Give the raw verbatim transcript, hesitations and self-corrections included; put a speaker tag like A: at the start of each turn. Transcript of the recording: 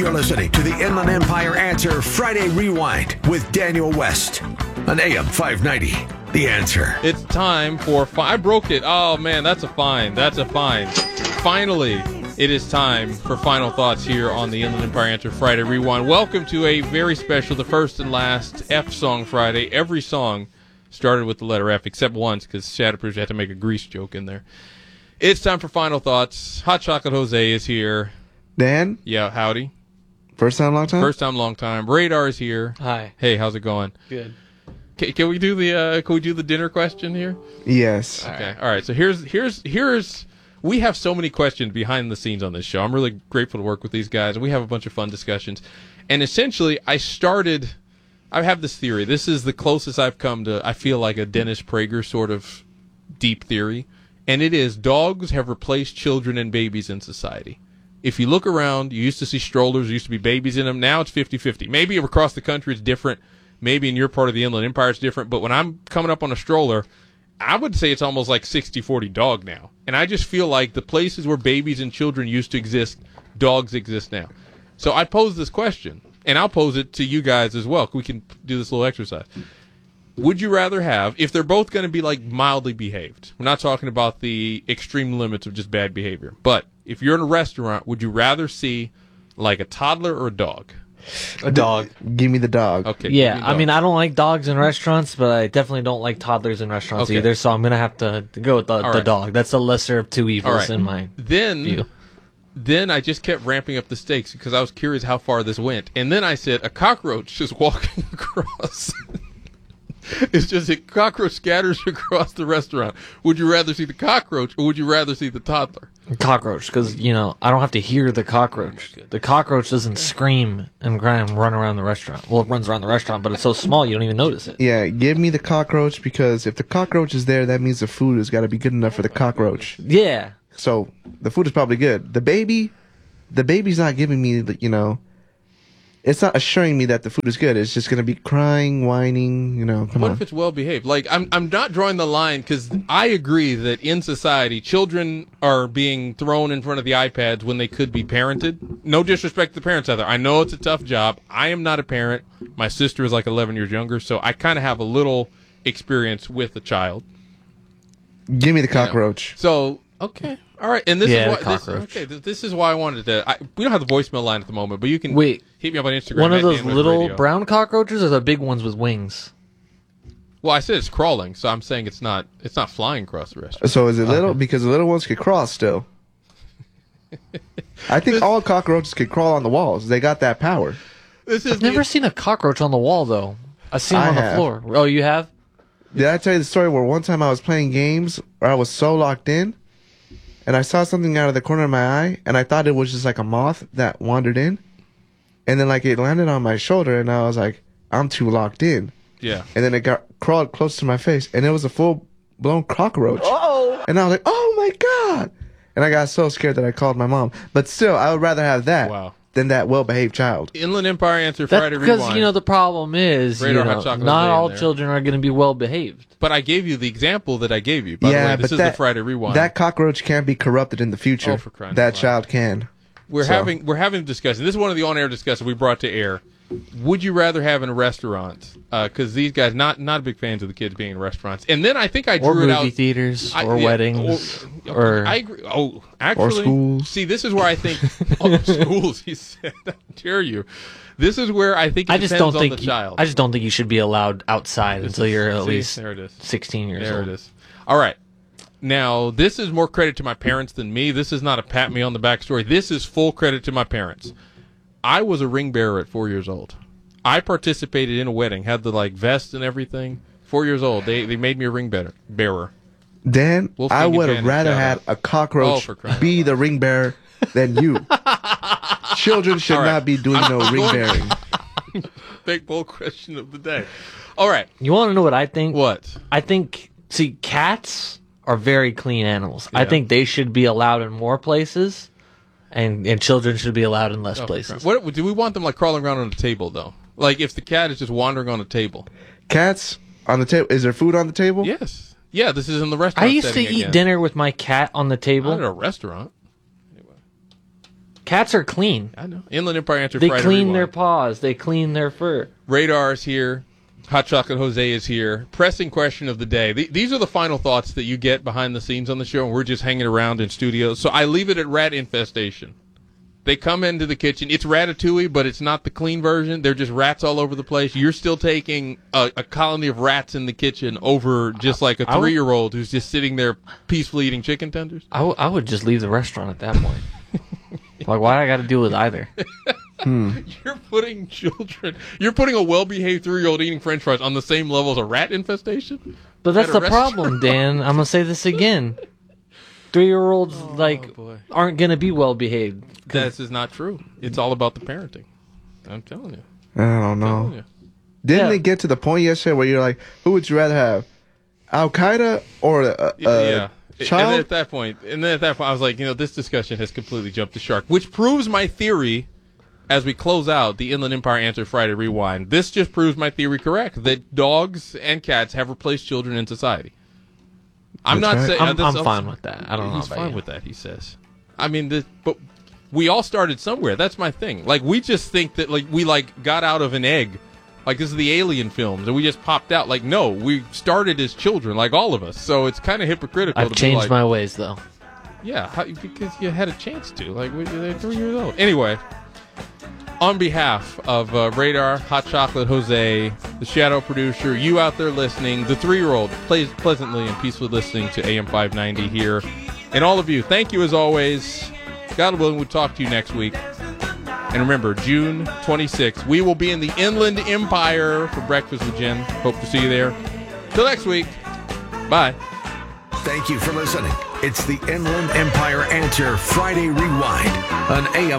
A: You're listening to the Inland Empire Answer Friday Rewind with Daniel West on A M five ninety. The Answer.
B: It's time for... Fi- I broke it. Oh, man, that's a fine. That's a fine. Finally, it is time for final thoughts here on the Inland Empire Answer Friday Rewind. Welcome to a very special, the first and last F Song Friday. Every song started with the letter F, except once, because Shatterproof had to make a grease joke in there. It's time for final thoughts. Hot Chocolate Jose is here.
C: Dan?
B: Yeah, howdy.
C: First time, long time?
B: First time, long time. Radar is here.
D: Hi.
B: Hey, how's it going?
D: Good.
B: Can, can we do the uh, can we do the dinner question here?
C: Yes.
B: Okay. All right. So here's here's here's we have so many questions behind the scenes on this show. I'm really grateful to work with these guys. We have a bunch of fun discussions. And essentially, I started. I have this theory. This is the closest I've come to. I feel like a Dennis Prager sort of deep theory, and it is dogs have replaced children and babies in society. If you look around, you used to see strollers, there used to be babies in them. Now it's fifty-fifty. Maybe across the country it's different. Maybe in your part of the Inland Empire it's different. But when I'm coming up on a stroller, I would say it's almost like sixty forty dog now. And I just feel like the places where babies and children used to exist, dogs exist now. So I pose this question, and I'll pose it to you guys as well. We can do this little exercise. Would you rather have, if they're both going to be like mildly behaved, we're not talking about the extreme limits of just bad behavior, but if you're in a restaurant, would you rather see like a toddler or a dog?
D: A dog.
C: Give me the dog.
B: Okay.
D: Yeah,
B: give me
D: I
B: dog.
D: mean, I don't like dogs in restaurants, but I definitely don't like toddlers in restaurants
B: Okay.
D: either, so I'm going to have to go with the,
B: All
D: the
B: right.
D: dog. That's the lesser of two evils
B: All right.
D: in my
B: Then,
D: view.
B: then I just kept ramping up the stakes because I was curious how far this went. And then I said, a cockroach just walking across. It's just a cockroach scatters across the restaurant. Would you rather see the cockroach or would you rather see the toddler?
D: Cockroach, because, you know, I don't have to hear the cockroach. The cockroach doesn't scream and cry and run around the restaurant. Well, it runs around the restaurant, but it's so small you don't even notice it.
C: Yeah, give me the cockroach because if the cockroach is there, that means the food has got to be good enough for the cockroach.
D: Yeah.
C: So the food is probably good. The baby, the baby's not giving me, the, you know, it's not assuring me that the food is good. It's just going to be crying, whining, you know, come
B: What
C: on.
B: if it's well behaved? Like, I'm I'm not drawing the line because I agree that in society, children are being thrown in front of the iPads when they could be parented. No disrespect to the parents out there. I know it's a tough job. I am not a parent. My sister is like eleven years younger, so I kind of have a little experience with a child.
C: Give me the cockroach.
B: So, okay. All right. And this
D: Yeah,
B: is why this,
D: cockroach.
B: okay, th- this is why I wanted to I, we don't have the voicemail line at the moment, but you can
D: Wait.
B: hit me up on Instagram.
D: One of
B: at
D: those
B: Dan West
D: little
B: Radio.
D: brown cockroaches or the big ones with wings?
B: Well, I said it's crawling, so I'm saying it's not it's not flying across the restaurant.
C: So is it little? Because the little ones could crawl still. I think all cockroaches could crawl on the walls. They got that power.
B: This is
D: I've never seen a cockroach on the wall, though. I've seen
C: I
D: them on
C: have.
D: the floor. Oh, you have?
C: Did I tell you the story where one time I was playing games where I was so locked in and I saw something out of the corner of my eye and I thought it was just like a moth that wandered in and then like it landed on my shoulder and I was like, I'm too locked in.
B: Yeah.
C: And then it got crawled close to my face and it was a full blown cockroach. Oh! And I was like, oh my God! And I got so scared that I called my mom. But still, I would rather have that
B: Wow.
C: than that well-behaved child.
B: Inland Empire Answer
D: That's
B: Friday
D: because,
B: Rewind.
D: you know, the problem is,
B: Radar
D: you
B: Hot
D: know,
B: Chocolate
D: not
B: Jose in
D: all
B: there.
D: children are going to be well behaved.
B: But I gave you the example that I gave you. By
C: yeah,
B: the way, this
C: but
B: is
C: that,
B: the Friday Rewind.
C: that cockroach can't be corrupted in the future.
B: Oh, for crying out
C: that
B: loud.
C: child can.
B: we're
C: so.
B: having we're having a discussion. This is one of the on-air discussions we brought to air. Would you rather have in a restaurant? Because these guys not not big fans of the kids being in restaurants. And then I think I drew
D: Or
B: it
D: movie
B: out.
D: theaters,
B: I-
D: or
B: yeah,
D: weddings,
B: or,
D: or...
B: I agree. Oh, actually,
C: schools.
B: See, this is where I think oh, schools. He said, "How dare you?" This is where I think it
D: I just
B: depends
D: don't
B: on
D: think
B: the
D: you,
B: child.
D: I just don't think you should be allowed outside
B: This
D: until
B: is-
D: you're at
B: see,
D: least
B: there it is.
D: sixteen years
B: There
D: old.
B: it is. All right. Now, this is more credit to my parents than me. This is not a pat me on the back story. This is full credit to my parents. I was a ring bearer at four years old. I participated in a wedding, had the like vest and everything. Four years old. They they made me a ring bearer. bearer.
C: Dan,
B: Wolfgang
C: I would
B: Buchanan,
C: have rather
B: shout
C: had
B: out.
C: a
B: Oh,
C: cockroach
B: for crying out
C: be the ring bearer than you. Children should
B: All right.
C: not be doing no
B: I'm
C: ring
B: going-
C: bearing.
B: Big bold question of the day. All right.
D: You want to know what I think?
B: What?
D: I think, see, cats are very clean animals. I
B: Yeah.
D: think they should be allowed in more places, and, and children should be allowed in less
B: Oh, for
D: places.
B: crying- What do we want them like crawling around on a table though? Like if the cat is just wandering on a table.
C: Cats on the table. Is there food on the table?
B: Yes. Yeah, this is in the restaurant.
D: I used to
B: setting
D: eat
B: again.
D: dinner with my cat on the
B: Not at
D: table.
B: a restaurant.
D: Cats are clean.
B: I know. Inland Empire Answer
D: They
B: Friday
D: clean
B: Rewind.
D: their paws. They clean their fur.
B: Radar is here. Hot Chocolate Jose is here. Pressing question of the day. Th- these are the final thoughts that you get behind the scenes on the show, and we're just hanging around in studios. So I leave it at rat infestation. They come into the kitchen. It's Ratatouille, but it's not the clean version. They're just rats all over the place. You're still taking a, a colony of rats in the kitchen over just like a
D: I would-
B: three-year-old who's just sitting there peacefully eating chicken tenders.
D: I, w- I would just leave the restaurant at that point. Like, why do I got to deal with either?
B: You're putting children, you're putting a well-behaved three-year-old eating French fries on the same level as a rat infestation?
D: But that's
B: At a
D: the problem,
B: restaurant?
D: Dan. I'm gonna say this again. Three-year-olds like
B: boy.
D: aren't gonna be well behaved.
B: This is not true. It's all about the parenting. I'm telling you.
C: I don't
B: I'm
C: know.
B: telling you.
C: Didn't
D: Yeah.
C: it get to the point yesterday where you're like, who would you rather have, Al Qaeda or a, a
B: yeah. And
C: child?
B: then at that point, and then at that point, I was like, you know, this discussion has completely jumped the shark, which proves my theory. As we close out the Inland Empire Answer Friday Rewind, this just proves my theory correct that dogs and cats have replaced children in society. I'm
C: That's
B: not
C: right.
B: saying
D: I'm,
B: uh,
D: I'm
B: that's-
D: fine with that. I don't know
B: He's
D: about
B: fine
D: you.
B: with that. He says. I mean, this, but we all started somewhere. That's my thing. Like we just think that like we like got out of an egg. Like this is the Alien films, and we just popped out. Like no, we started as children, like all of us. So it's kind of hypocritical.
D: I've
B: to
D: changed
B: be like,
D: my ways though.
B: Yeah, how, because you had a chance to. Like we- they're three years old. Anyway. On behalf of uh, Radar, Hot Chocolate Jose, the Shadow Producer, you out there listening, the three-year-old plays pleasantly and peacefully listening to A M five ninety here, and all of you, thank you as always. God willing, we'll talk to you next week. And remember, June twenty-sixth, we will be in the Inland Empire for Breakfast with Jen. Hope to see you there. Till next week, bye.
A: Thank you for listening. It's the Inland Empire Answer Friday Rewind on A M